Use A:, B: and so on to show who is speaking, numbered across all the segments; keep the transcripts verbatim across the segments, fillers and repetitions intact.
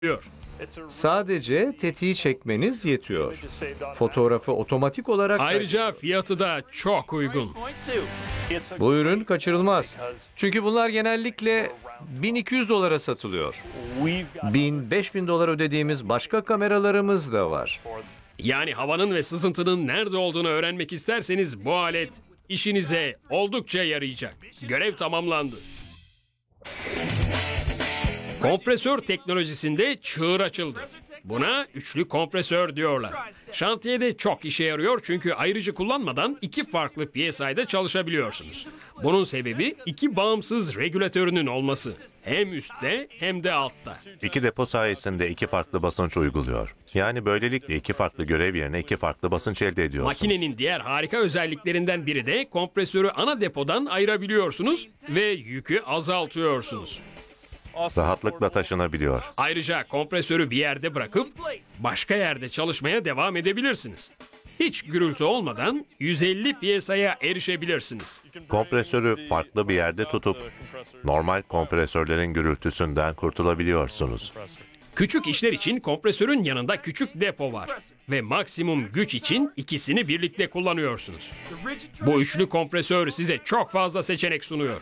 A: Sadece tetiği çekmeniz yetiyor. Fotoğrafı otomatik olarak...
B: Ayrıca fiyatı da çok uygun.
A: Bu ürün kaçırılmaz. Çünkü bunlar genellikle bin iki yüz dolara satılıyor. bin beş bin dolar ödediğimiz başka kameralarımız da var.
B: Yani havanın ve sızıntının nerede olduğunu öğrenmek isterseniz bu alet işinize oldukça yarayacak. Görev tamamlandı. Kompresör teknolojisinde çığır açıldı. Buna üçlü kompresör diyorlar. Şantiyede çok işe yarıyor çünkü ayrıcı kullanmadan iki farklı P S I'da çalışabiliyorsunuz. Bunun sebebi iki bağımsız regülatörünün olması. Hem üstte hem de altta.
C: İki depo sayesinde iki farklı basınç uyguluyor. Yani böylelikle iki farklı görev yerine iki farklı basınç elde ediyorsunuz.
B: Makinenin diğer harika özelliklerinden biri de kompresörü ana depodan ayırabiliyorsunuz ve yükü azaltıyorsunuz.
C: Rahatlıkla taşınabiliyor.
B: Ayrıca kompresörü bir yerde bırakıp başka yerde çalışmaya devam edebilirsiniz. Hiç gürültü olmadan yüz elli P S I'ye erişebilirsiniz.
C: Kompresörü farklı bir yerde tutup normal kompresörlerin gürültüsünden kurtulabiliyorsunuz.
B: Küçük işler için kompresörün yanında küçük depo var ve maksimum güç için ikisini birlikte kullanıyorsunuz. Bu üçlü kompresör size çok fazla seçenek sunuyor.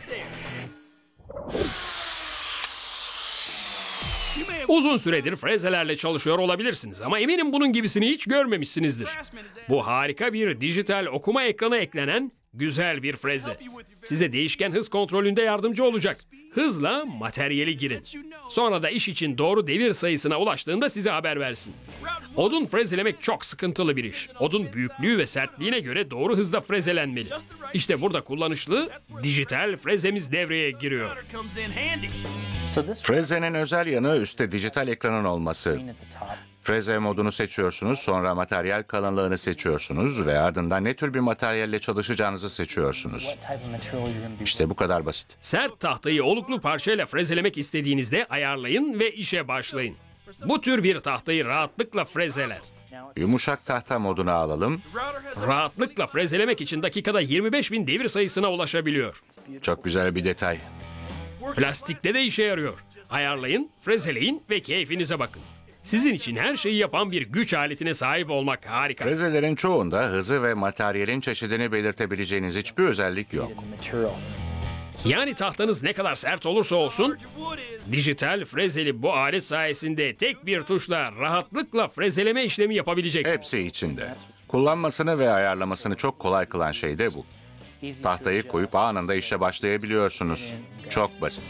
B: Uzun süredir frezelerle çalışıyor olabilirsiniz ama eminim bunun gibisini hiç görmemişsinizdir. Bu harika bir dijital okuma ekranı eklenen güzel bir freze. Size değişken hız kontrolünde yardımcı olacak. Hızla materyali girin. Sonra da iş için doğru devir sayısına ulaştığında size haber versin. Odun frezelemek çok sıkıntılı bir iş. Odun büyüklüğü ve sertliğine göre doğru hızda frezelenmeli. İşte burada kullanışlı dijital frezemiz devreye giriyor.
D: Frezenin özel yanı üstte dijital ekranın olması. Freze modunu seçiyorsunuz, sonra materyal kalınlığını seçiyorsunuz ve ardından ne tür bir materyalle çalışacağınızı seçiyorsunuz. İşte bu kadar basit.
B: Sert tahtayı oluklu parçayla frezelemek istediğinizde ayarlayın ve işe başlayın. Bu tür bir tahtayı rahatlıkla frezeler.
D: Yumuşak tahta moduna alalım.
B: Rahatlıkla frezelemek için dakikada yirmi beş bin devir sayısına ulaşabiliyor.
D: Çok güzel bir detay.
B: Plastikte de işe yarıyor. Ayarlayın, frezeleyin ve keyfinize bakın. Sizin için her şeyi yapan bir güç aletine sahip olmak harika.
D: Frezelerin çoğunda hızı ve materyalin çeşidini belirtebileceğiniz hiçbir özellik yok.
B: Yani tahtanız ne kadar sert olursa olsun, dijital frezeli bu alet sayesinde tek bir tuşla rahatlıkla frezeleme işlemi yapabileceksiniz.
D: Hepsi içinde. Kullanmasını ve ayarlamasını çok kolay kılan şey de bu. Tahtayı koyup anında işe başlayabiliyorsunuz. Çok basit.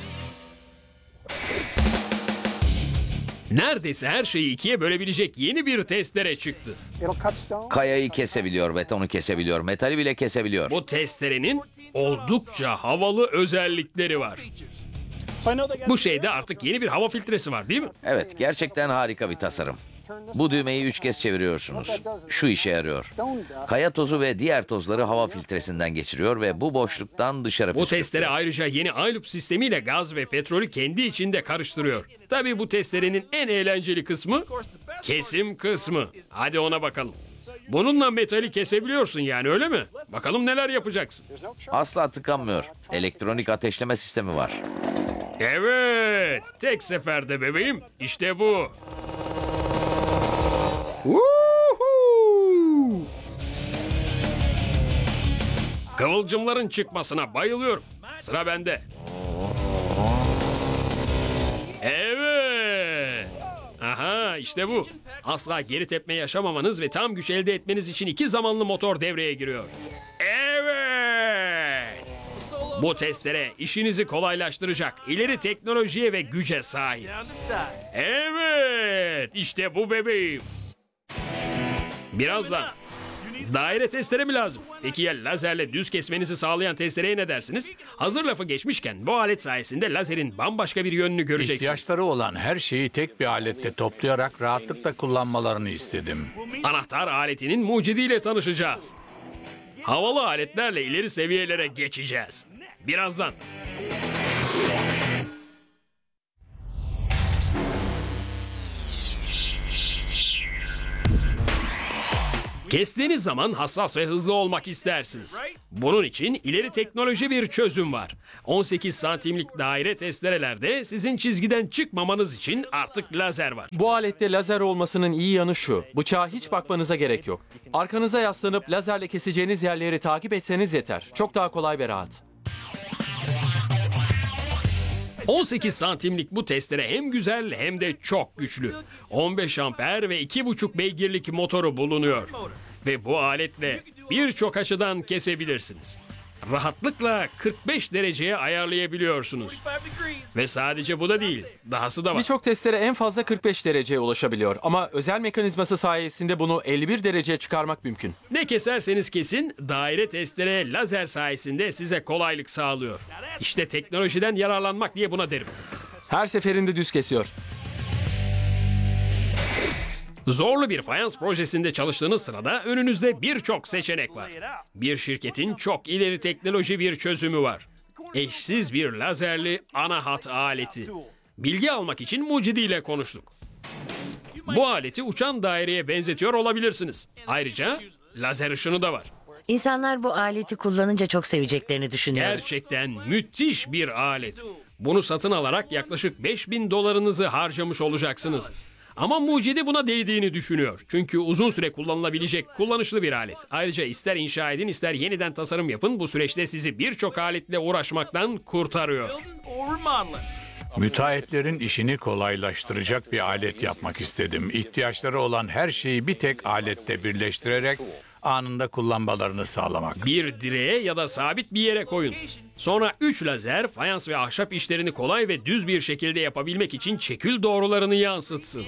B: Neredeyse her şeyi ikiye bölebilecek yeni bir testere çıktı.
E: Kayayı kesebiliyor, betonu kesebiliyor, metali bile kesebiliyor.
B: Bu testerenin oldukça havalı özellikleri var. Bu şeyde artık yeni bir hava filtresi var değil mi?
E: Evet, gerçekten harika bir tasarım. Bu düğmeyi üç kez çeviriyorsunuz. Şu işe yarıyor. Kaya tozu ve diğer tozları hava filtresinden geçiriyor ve bu boşluktan dışarı
B: Bu
E: fışkırtıyor.
B: testere ayrıca yeni iLoop sistemiyle gaz ve petrolü kendi içinde karıştırıyor. Tabii bu testerenin en eğlenceli kısmı kesim kısmı. Hadi ona bakalım. Bununla metali kesebiliyorsun yani, öyle mi? Bakalım neler yapacaksın.
E: Asla tıkanmıyor. Elektronik ateşleme sistemi var.
B: Evet, tek seferde bebeğim. İşte bu. Woohoo! Kıvılcımların çıkmasına bayılıyorum. Sıra bende. Evet. Aha, işte bu. Asla geri tepme yaşamamanız ve tam güç elde etmeniz için iki zamanlı motor devreye giriyor. Evet. Bu testere işinizi kolaylaştıracak, ileri teknolojiye ve güce sahip. Evet, işte bu bebeğim. Birazdan. Daire testere mi lazım? Peki ya lazerle düz kesmenizi sağlayan testereye ne dersiniz? Hazır lafı geçmişken bu alet sayesinde lazerin bambaşka bir yönünü göreceksiniz.
F: İhtiyaçları olan her şeyi tek bir alette toplayarak rahatlıkla kullanmalarını istedim.
B: Anahtar aletinin mucidiyle tanışacağız. Havalı aletlerle ileri seviyelere geçeceğiz. Birazdan. Kestiğiniz zaman hassas ve hızlı olmak istersiniz. Bunun için ileri teknoloji bir çözüm var. on sekiz santimlik daire testerelerde sizin çizgiden çıkmamanız için artık lazer var.
G: Bu alette lazer olmasının iyi yanı şu. Bıçağa hiç bakmanıza gerek yok. Arkanıza yaslanıp lazerle keseceğiniz yerleri takip etseniz yeter. Çok daha kolay ve rahat.
B: on sekiz santimlik bu testere hem güzel hem de çok güçlü. on beş amper ve iki buçuk beygirlik motoru bulunuyor. Ve bu aletle birçok açıdan kesebilirsiniz. Rahatlıkla kırk beş dereceye ayarlayabiliyorsunuz. Ve sadece bu da değil, dahası da var.
G: Birçok testere en fazla kırk beş dereceye ulaşabiliyor. Ama özel mekanizması sayesinde bunu elli bir dereceye çıkarmak mümkün.
B: Ne keserseniz kesin, daire testere lazer sayesinde size kolaylık sağlıyor. İşte teknolojiden yararlanmak diye buna derim.
G: Her seferinde düz kesiyor.
B: Zorlu bir fayans projesinde çalıştığınız sırada önünüzde birçok seçenek var. Bir şirketin çok ileri teknoloji bir çözümü var. Eşsiz bir lazerli ana hat aleti. Bilgi almak için Mucidi ile konuştuk. Bu aleti uçan daireye benzetiyor olabilirsiniz. Ayrıca lazer ışını da var.
H: İnsanlar bu aleti kullanınca çok seveceklerini düşünüyoruz.
B: Gerçekten müthiş bir alet. Bunu satın alarak yaklaşık beş bin dolarınızı harcamış olacaksınız. Ama Mucidi buna değdiğini düşünüyor. Çünkü uzun süre kullanılabilecek kullanışlı bir alet. Ayrıca ister inşa edin ister yeniden tasarım yapın, bu süreçte sizi birçok aletle uğraşmaktan kurtarıyor.
F: Müteahhitlerin işini kolaylaştıracak bir alet yapmak istedim. İhtiyaçları olan her şeyi bir tek alette birleştirerek anında kullanmalarını sağlamak.
B: Bir direğe ya da sabit bir yere koyun. Sonra üç lazer fayans ve ahşap işlerini kolay ve düz bir şekilde yapabilmek için çekil doğrularını yansıtsın.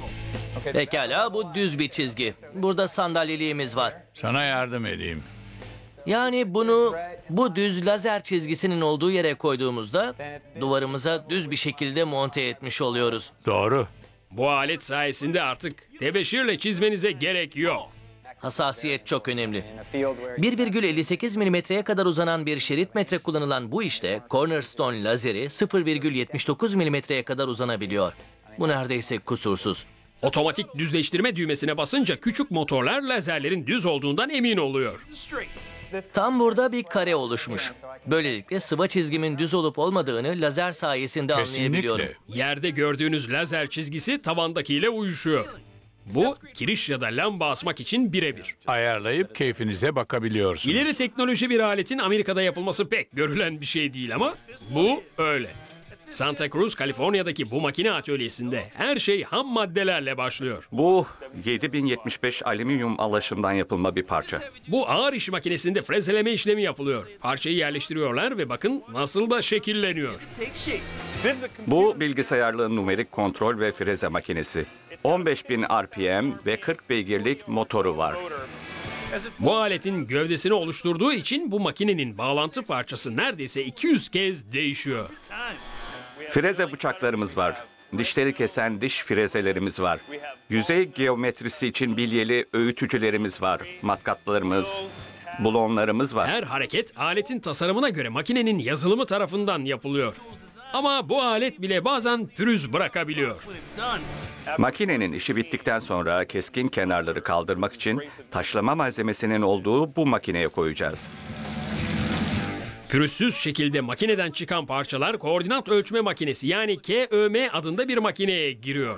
I: Pekala, bu düz bir çizgi. Burada sandalyeliğimiz var.
F: Sana yardım edeyim.
I: Yani bunu bu düz lazer çizgisinin olduğu yere koyduğumuzda duvarımıza düz bir şekilde monte etmiş oluyoruz.
F: Doğru.
B: Bu alet sayesinde artık tebeşirle çizmenize gerek yok.
I: Hassasiyet çok önemli. bir virgül elli sekiz milimetreye kadar uzanan bir şerit metre kullanılan bu işte Cornerstone lazeri sıfır virgül yetmiş dokuz milimetreye kadar uzanabiliyor. Bu neredeyse kusursuz.
B: Otomatik düzleştirme düğmesine basınca küçük motorlar lazerlerin düz olduğundan emin oluyor.
I: Tam burada bir kare oluşmuş. Böylelikle sıva çizgimin düz olup olmadığını lazer sayesinde anlayabiliyorum.
F: Kesinlikle.
B: Yerde gördüğünüz lazer çizgisi tavandakiyle uyuşuyor. Bu kiriş ya da lamba asmak için birebir.
F: Ayarlayıp keyfinize bakabiliyorsunuz.
B: İleri teknoloji bir aletin Amerika'da yapılması pek görülen bir şey değil ama bu öyle. Santa Cruz, Kaliforniya'daki bu makine atölyesinde her şey ham maddelerle başlıyor.
J: Bu yedi bin yetmiş beş alüminyum alaşımdan yapılma bir parça.
B: Bu ağır iş makinesinde frezeleme işlemi yapılıyor. Parçayı yerleştiriyorlar ve bakın nasıl da şekilleniyor.
J: Bu bilgisayarlı numerik kontrol ve freze makinesi. on beş bin R P M ve kırk beygirlik motoru var.
B: Bu aletin gövdesini oluşturduğu için bu makinenin bağlantı parçası neredeyse iki yüz kez değişiyor.
J: Freze bıçaklarımız var. Dişleri kesen diş frezelerimiz var. Yüzey geometrisi için bilyeli öğütücülerimiz var. Matkaplarımız, bulonlarımız var.
B: Her hareket aletin tasarımına göre makinenin yazılımı tarafından yapılıyor. Ama bu alet bile bazen pürüz bırakabiliyor.
J: Makinenin işi bittikten sonra keskin kenarları kaldırmak için taşlama malzemesinin olduğu bu makineye koyacağız.
B: Pürüzsüz şekilde makineden çıkan parçalar koordinat ölçme makinesi yani K Ö M adında bir makineye giriyor.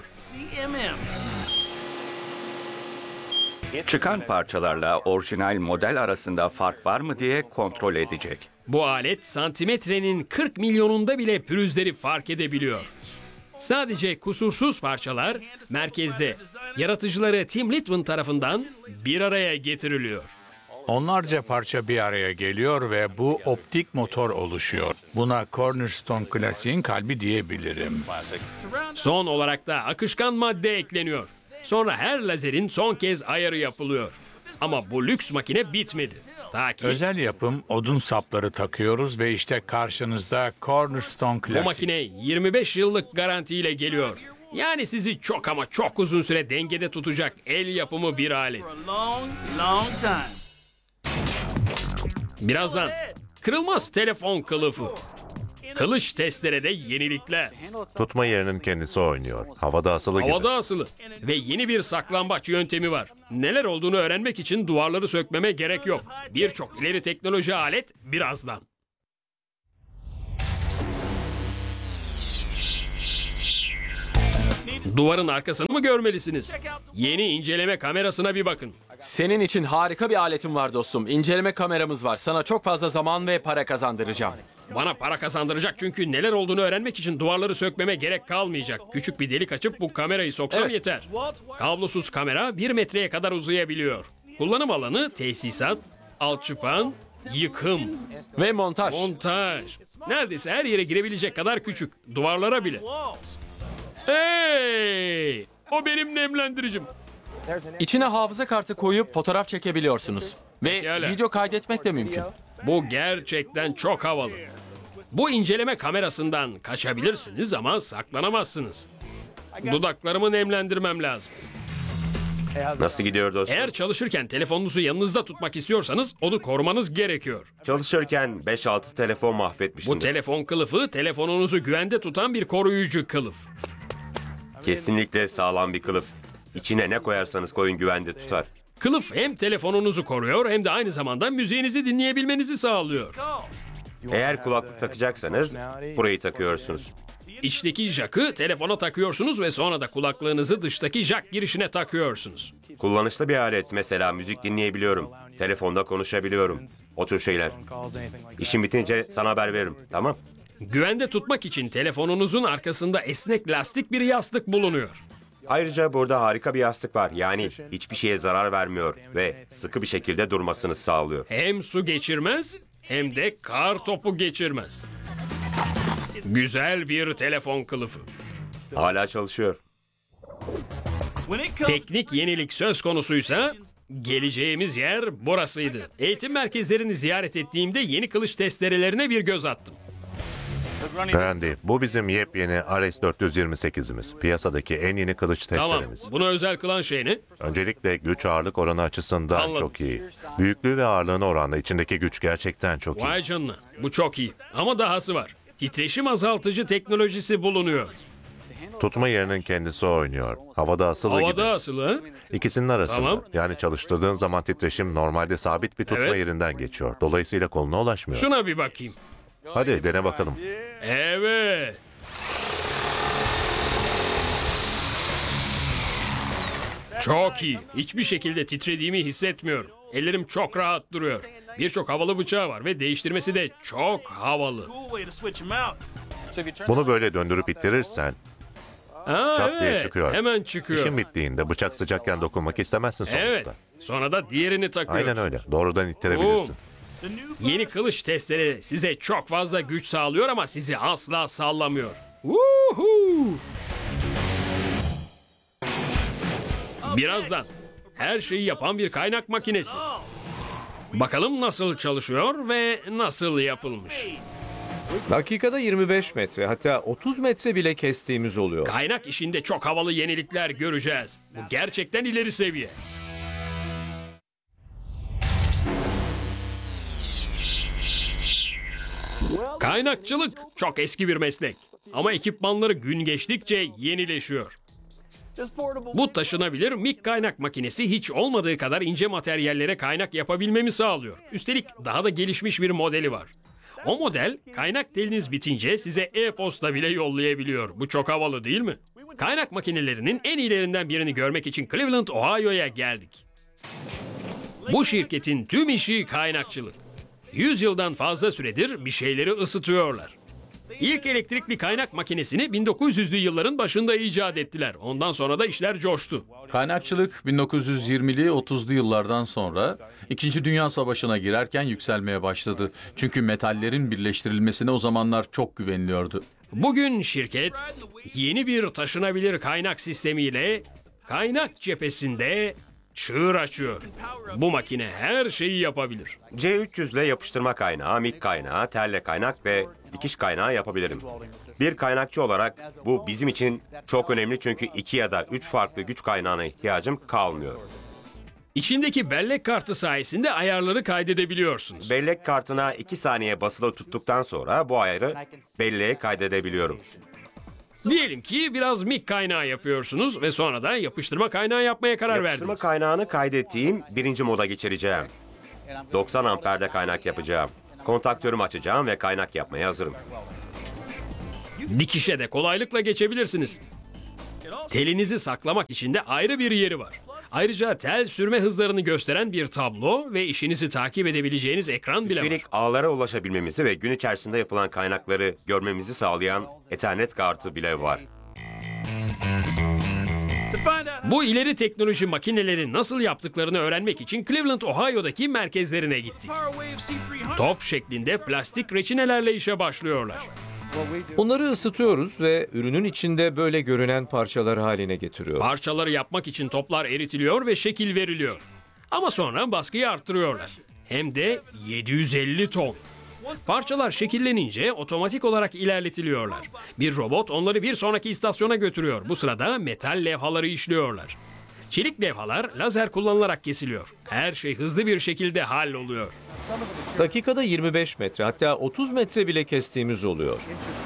J: Çıkan parçalarla orijinal model arasında fark var mı diye kontrol edecek.
B: Bu alet santimetrenin kırk milyonunda bile pürüzleri fark edebiliyor. Sadece kusursuz parçalar merkezde yaratıcıları Tim Litwin tarafından bir araya getiriliyor.
F: Onlarca parça bir araya geliyor ve bu optik motor oluşuyor. Buna Cornerstone klasiğin kalbi diyebilirim.
B: Son olarak da akışkan madde ekleniyor. Sonra her lazerin son kez ayarı yapılıyor. Ama bu lüks makine bitmedi. Ta ki
F: Özel yapım odun sapları takıyoruz ve işte karşınızda Cornerstone
B: bu
F: klasik.
B: makine yirmi beş yıllık garantiyle geliyor. Yani sizi çok ama çok uzun süre dengede tutacak el yapımı bir alet. Birazdan kırılmaz telefon kılıfı. Kılıç testerede yenilikler.
C: Tutma yerinin kendisi oynuyor. Havada asılı gibi.
B: Havada asılı. Ve yeni bir saklambaç yöntemi var. Neler olduğunu öğrenmek için duvarları sökmeme gerek yok. Birçok ileri teknoloji alet birazdan. Duvarın arkasını mı görmelisiniz? Yeni inceleme kamerasına bir bakın.
G: Senin için harika bir aletim var dostum. İnceleme kameramız var. Sana çok fazla zaman ve para kazandıracağım.
B: Bana para kazandıracak çünkü neler olduğunu öğrenmek için duvarları sökmeme gerek kalmayacak. Küçük bir delik açıp bu kamerayı soksam
G: Evet.
B: yeter. Kablosuz kamera bir metreye kadar uzayabiliyor. Kullanım alanı tesisat, alçıpan, yıkım,
G: Ve montaj.
B: montaj. Neredeyse her yere girebilecek kadar küçük. Duvarlara bile. Hey! O benim nemlendiricim.
G: İçine hafıza kartı koyup fotoğraf çekebiliyorsunuz. Ve
B: Pekala.
G: video kaydetmek de mümkün.
B: Bu gerçekten çok havalı. Bu inceleme kamerasından kaçabilirsiniz ama saklanamazsınız. Dudaklarımı nemlendirmem lazım.
K: Nasıl gidiyor dostum?
B: Eğer çalışırken telefonunuzu yanınızda tutmak istiyorsanız onu korumanız gerekiyor.
K: Çalışırken beş altı telefon mahvetmiştim.
B: Bu telefon kılıfı telefonunuzu güvende tutan bir koruyucu kılıf.
K: Kesinlikle sağlam bir kılıf. İçine ne koyarsanız koyun güvende tutar.
B: Kılıf hem telefonunuzu koruyor hem de aynı zamanda müziğinizi dinleyebilmenizi sağlıyor.
K: Eğer kulaklık takacaksanız burayı takıyorsunuz.
B: İçteki jakı telefona takıyorsunuz ve sonra da kulaklığınızı dıştaki jak girişine takıyorsunuz.
K: Kullanışlı bir alet. Mesela müzik dinleyebiliyorum. Telefonda konuşabiliyorum. O tür şeyler. İşim bitince sana haber veririm. Tamam?
B: Güvende tutmak için telefonunuzun arkasında esnek lastik bir yastık bulunuyor.
K: Ayrıca burada harika bir yastık var. Yani hiçbir şeye zarar vermiyor ve sıkı bir şekilde durmasını sağlıyor.
B: Hem su geçirmez hem de kar topu geçirmez. Güzel bir telefon kılıfı.
K: Hala çalışıyor.
B: Teknik yenilik söz konusuysa geleceğimiz yer burasıydı. Eğitim merkezlerini ziyaret ettiğimde yeni kılıç testerelerine bir göz attım.
C: Randy, bu bizim yepyeni R S dört yüz yirmi sekizimiz. Piyasadaki en yeni kılıç
B: Tamam,
C: testeremiz.
B: bunu özel kılan şey ne?
C: Öncelikle güç ağırlık oranı açısından
B: Anladım.
C: çok iyi. Büyüklüğü ve ağırlığına oranla içindeki güç gerçekten çok iyi.
B: Vay canına, bu çok iyi. Ama dahası var. Titreşim azaltıcı teknolojisi bulunuyor.
C: Tutma yerinin kendisi oynuyor. Havada asılı
B: Havada
C: gibi.
B: asılı.
C: İkisinin arasında.
B: Tamam.
C: Yani çalıştırdığın zaman titreşim normalde sabit bir tutma
B: Evet.
C: yerinden geçiyor. Dolayısıyla koluna ulaşmıyor.
B: Şuna bir bakayım.
C: Hadi dene bakalım.
B: Evet. Çok iyi. Hiçbir şekilde titrediğimi hissetmiyorum. Ellerim çok rahat duruyor. Birçok havalı bıçağı var ve değiştirmesi de çok havalı.
C: Bunu böyle döndürüp ittirirsen
B: Ha,
C: çat diye
B: evet.
C: çıkıyor.
B: Hemen çıkıyor.
C: İşin bittiğinde bıçak sıcakken dokunmak istemezsin sonuçta.
B: Evet. Sonra da diğerini takıyoruz.
C: Aynen öyle. Doğrudan ittirebilirsin.
B: Yeni kılıç testleri size çok fazla güç sağlıyor ama sizi asla sallamıyor. Woohoo! Birazdan her şeyi yapan bir kaynak makinesi. Bakalım nasıl çalışıyor ve nasıl yapılmış.
A: Dakikada yirmi beş metre, hatta otuz metre bile kestiğimiz oluyor.
B: Kaynak işinde çok havalı yenilikler göreceğiz. Bu gerçekten ileri seviye. Kaynakçılık çok eski bir meslek. Ama ekipmanları gün geçtikçe yenileşiyor. Bu taşınabilir mik kaynak makinesi hiç olmadığı kadar ince materyallere kaynak yapabilmemi sağlıyor. Üstelik daha da gelişmiş bir modeli var. O model kaynak teliniz bitince size e-posta bile yollayabiliyor. Bu çok havalı değil mi? Kaynak makinelerinin en iyilerinden birini görmek için Cleveland, Ohio'ya geldik. Bu şirketin tüm işi kaynakçılık. yüz yıldan fazla süredir bir şeyleri ısıtıyorlar. İlk elektrikli kaynak makinesini bin dokuz yüzlü yılların başında icat ettiler. Ondan sonra da işler coştu.
L: Kaynakçılık bin dokuz yüz yirmili otuzlu yıllardan sonra İkinci Dünya Savaşı'na girerken yükselmeye başladı. Çünkü metallerin birleştirilmesine o zamanlar çok güveniliyordu.
B: Bugün şirket yeni bir taşınabilir kaynak sistemiyle kaynak cephesinde çığır açıyor. Bu makine her şeyi yapabilir.
K: C üç yüz ile yapıştırma kaynağı, mik kaynağı, telle kaynak ve dikiş kaynağı yapabilirim. Bir kaynakçı olarak bu bizim için çok önemli çünkü iki ya da üç farklı güç kaynağına ihtiyacım kalmıyor.
B: İçindeki bellek kartı sayesinde ayarları kaydedebiliyorsunuz.
K: Bellek kartına iki saniye basılı tuttuktan sonra bu ayarı belleğe kaydedebiliyorum.
B: Diyelim ki biraz mik kaynağı yapıyorsunuz ve sonra da yapıştırma kaynağı yapmaya karar
K: Yapıştırma
B: verdiniz.
K: kaynağını kaydettiğim birinci moda geçireceğim. doksan amperde kaynak yapacağım. Kontaktörümü açacağım ve kaynak yapmaya hazırım.
B: Dikişe de kolaylıkla geçebilirsiniz. Telinizi saklamak için de ayrı bir yeri var. Ayrıca tel sürme hızlarını gösteren bir tablo ve işinizi takip edebileceğiniz ekran bile var.
K: Üstelik ağlara ulaşabilmemizi ve gün içerisinde yapılan kaynakları görmemizi sağlayan Ethernet kartı bile var.
B: Bu ileri teknoloji makineleri nasıl yaptıklarını öğrenmek için Cleveland, Ohio'daki merkezlerine gittik. Top şeklinde plastik reçinelerle işe başlıyorlar.
A: Onları ısıtıyoruz ve ürünün içinde böyle görünen parçalar haline getiriyoruz.
B: Parçaları yapmak için toplar eritiliyor ve şekil veriliyor. Ama sonra baskıyı arttırıyorlar. Hem de yedi yüz elli ton. Parçalar şekillenince otomatik olarak ilerletiliyorlar. Bir robot onları bir sonraki istasyona götürüyor. Bu sırada metal levhaları işliyorlar. Çelik levhalar lazer kullanılarak kesiliyor. Her şey hızlı bir şekilde halloluyor.
A: Dakikada yirmi beş metre, hatta otuz metre bile kestiğimiz oluyor.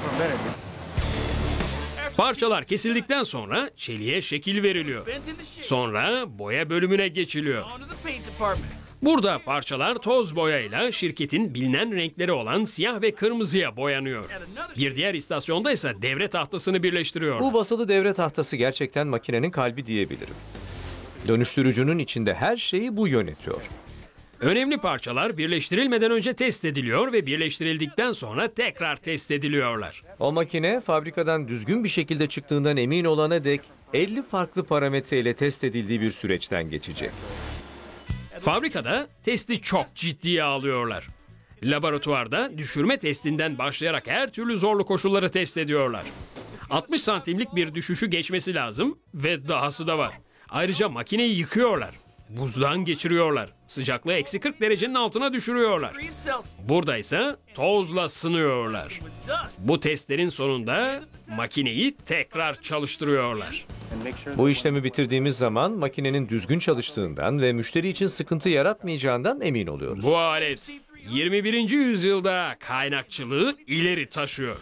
B: Parçalar kesildikten sonra çeliğe şekil veriliyor. Sonra boya bölümüne geçiliyor. Burada parçalar toz boyayla şirketin bilinen renkleri olan siyah ve kırmızıya boyanıyor. Bir diğer istasyonda ise devre tahtasını birleştiriyorlar.
A: Bu basılı devre tahtası gerçekten makinenin kalbi diyebilirim. Dönüştürücünün içinde her şeyi bu yönetiyor.
B: Önemli parçalar birleştirilmeden önce test ediliyor ve birleştirildikten sonra tekrar test ediliyorlar.
A: O makine fabrikadan düzgün bir şekilde çıktığından emin olana dek elli farklı parametreyle test edildiği bir süreçten geçecek.
B: Fabrikada testi çok ciddiye alıyorlar. Laboratuvarda düşürme testinden başlayarak her türlü zorlu koşulları test ediyorlar. altmış santimlik bir düşüşü geçmesi lazım ve dahası da var. Ayrıca makineyi yıkıyorlar. Buzdan geçiriyorlar. Sıcaklığı eksi kırk derecenin altına düşürüyorlar. Burada ise tozla sınıyorlar. Bu testlerin sonunda makineyi tekrar çalıştırıyorlar.
A: Bu işlemi bitirdiğimiz zaman makinenin düzgün çalıştığından ve müşteri için sıkıntı yaratmayacağından emin oluyoruz.
B: Bu alet yirmi birinci yüzyılda kaynakçılığı ileri taşıyor.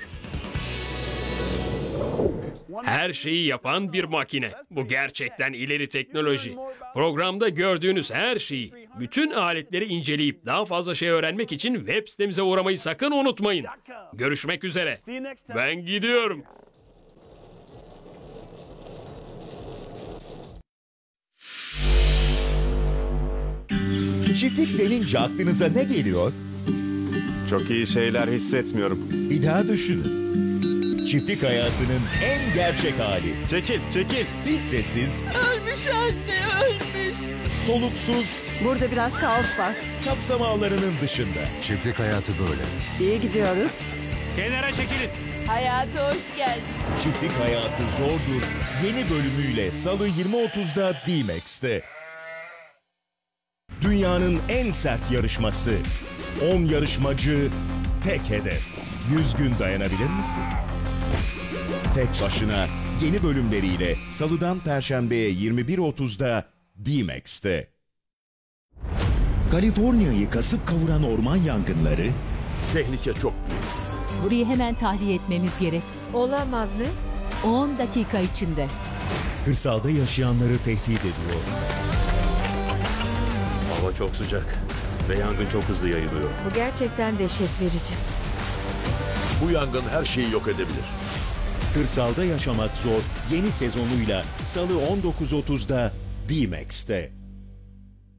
B: Her şeyi yapan bir makine. Bu gerçekten ileri teknoloji. Programda gördüğünüz her şeyi, bütün aletleri inceleyip daha fazla şey öğrenmek için web sitemize uğramayı sakın unutmayın. Görüşmek üzere. Ben gidiyorum.
M: Çiftlik denince aklınıza ne geliyor?
N: Çok iyi şeyler hissetmiyorum.
M: Bir daha düşünün. Çiftlik hayatının en gerçek hali.
N: Çekil, çekil.
M: Filtresiz,
O: Ölmüş anne, ölmüş.
M: soluksuz,
O: Burada biraz kaos var.
M: kapsama alanının dışında.
P: Çiftlik hayatı böyle.
O: İyi gidiyoruz.
B: Kenara çekilin.
O: Hayata hoş geldin.
M: Çiftlik hayatı zordur. Yeni bölümüyle Salı yirmi otuzda D-Max'te. Dünyanın en sert yarışması. on yarışmacı, tek hedef. yüz gün dayanabilir misin? Tek başına yeni bölümleriyle Salıdan Perşembe'ye yirmi bir otuzda D-Max'te. Kaliforniya'yı kasıp kavuran orman yangınları.
Q: Tehlike çok büyük.
R: Burayı hemen tahliye etmemiz gerek.
O: Olamaz mı?
R: on dakika içinde.
M: Kırsalda yaşayanları tehdit ediyor.
N: Hava çok sıcak ve yangın çok hızlı yayılıyor.
O: Bu gerçekten dehşet verici.
Q: Bu yangın her şeyi yok edebilir.
M: Kırsalda yaşamak zor yeni sezonuyla Salı on dokuz otuzda D-Max'te.